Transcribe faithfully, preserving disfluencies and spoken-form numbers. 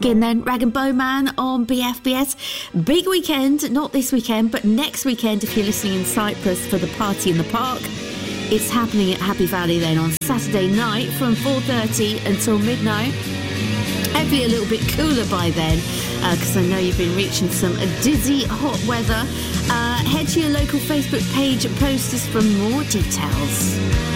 in then. Rag and Bowman on B F B S. Big weekend, not this weekend, but next weekend if you're listening in Cyprus for the Party in the Park. It's happening at Happy Valley then on Saturday night from four thirty until midnight. Hopefully a little bit cooler by then, because uh, I know you've been reaching some dizzy hot weather. Uh, head to your local Facebook page and posters for more details.